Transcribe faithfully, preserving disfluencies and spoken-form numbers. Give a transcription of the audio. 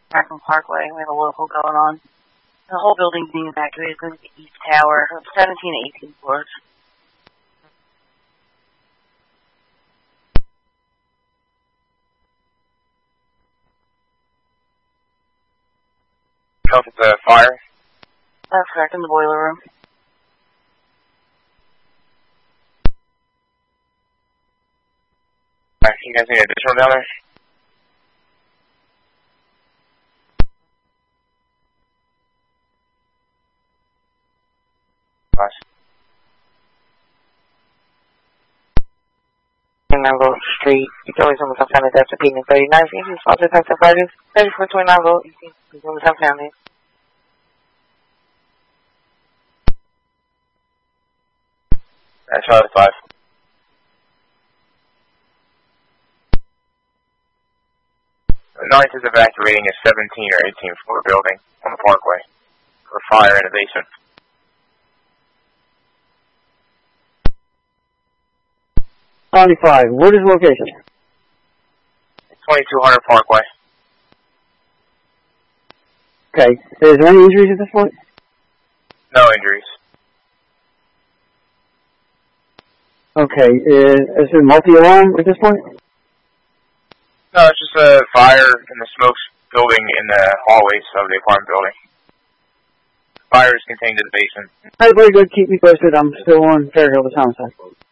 Franklin Parkway. We have a local going on. The whole building's being evacuated to the East Tower of seventeen to eighteen floors. Know if it's a fire? That's correct, in the boiler room. Alright, you guys need additional down there? Nice. twenty-nine Vote Street. You can always come down to Depth of Peden thirty-nine. So you can sponsor Texas Fridays. thirty-four twenty-nine Vote. You can come down there. That's Charlie five. The ninth is evacuating a seventeen or eighteen floor building on the Parkway for fire in the basement. ninety-five, what is the location? twenty-two hundred Parkway. Okay, is there any injuries at this point? No injuries. Okay, is, is it multi-alarm at this point? No, it's just a fire in the smoke building in the hallways of the apartment building. Fire is contained in the basement. Alright, very good, keep me posted, I'm still on Fairhill, the homicide.